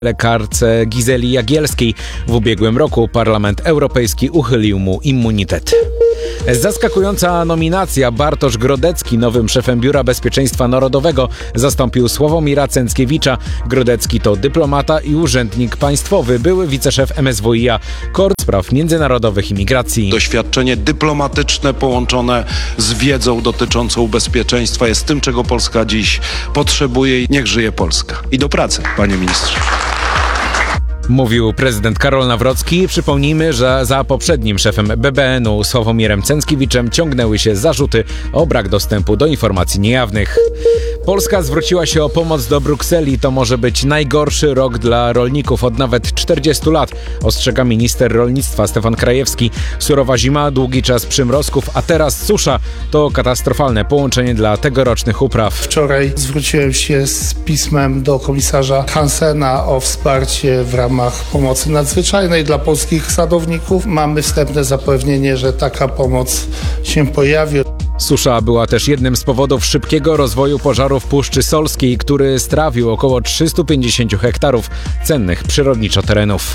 lekarce Gizeli Jagielskiej. W ubiegłym roku Parlament Europejski uchylił mu immunitet. Zaskakująca nominacja. Bartosz Grodecki nowym szefem Biura Bezpieczeństwa Narodowego zastąpił Sławomira Cęckiewicza. Grodecki to dyplomata i urzędnik państwowy, były wiceszef MSWiA, kord spraw międzynarodowych i migracji. Doświadczenie dyplomatyczne połączone z wiedzą dotyczącą bezpieczeństwa jest tym, czego Polska dziś potrzebuje. Niech żyje Polska. I do pracy, panie ministrze. Mówił prezydent Karol Nawrocki. Przypomnijmy, że za poprzednim szefem BBN-u Sławomirem Cęckiewiczem ciągnęły się zarzuty o brak dostępu do informacji niejawnych. Polska zwróciła się o pomoc do Brukseli. To może być najgorszy rok dla rolników od nawet 40 lat, ostrzega minister rolnictwa Stefan Krajewski. Surowa zima, długi czas przymrozków, a teraz susza. To katastrofalne połączenie dla tegorocznych upraw. Wczoraj zwróciłem się z pismem do komisarza Hansena o wsparcie w ramach pomocy nadzwyczajnej dla polskich sadowników. Mamy wstępne zapewnienie, że taka pomoc się pojawi. Susza była też jednym z powodów szybkiego rozwoju pożaru w Puszczy Solskiej, który strawił około 350 hektarów cennych przyrodniczo terenów.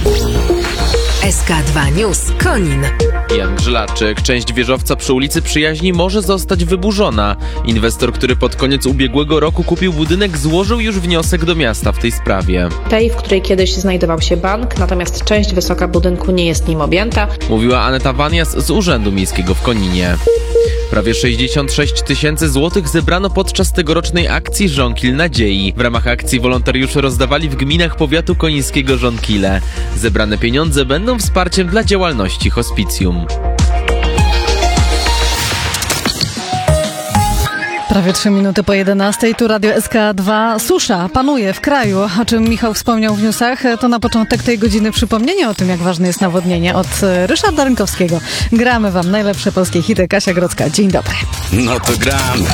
SK2 News Konin. Jan Żlaczyk. Część wieżowca przy ulicy Przyjaźni może zostać wyburzona. Inwestor, który pod koniec ubiegłego roku kupił budynek, złożył już wniosek do miasta w tej sprawie. Tej, w której kiedyś znajdował się bank, natomiast część wysoka budynku nie jest nim objęta. Mówiła Aneta Wanias z Urzędu Miejskiego w Koninie. Prawie 66 tysięcy złotych zebrano podczas tegorocznej akcji Żonkil Nadziei. W ramach akcji wolontariusze rozdawali w gminach powiatu konińskiego Żonkile. Zebrane pieniądze będą wsparciem dla działalności hospicjum. Prawie 3 minuty po 11. Tu Radio SK2. Susza panuje w kraju, o czym Michał wspomniał w newsach. To na początek tej godziny przypomnienie o tym, jak ważne jest nawodnienie od Ryszarda Rynkowskiego. Gramy wam najlepsze polskie hity. Kasia Grodzka, dzień dobry. No to gramy.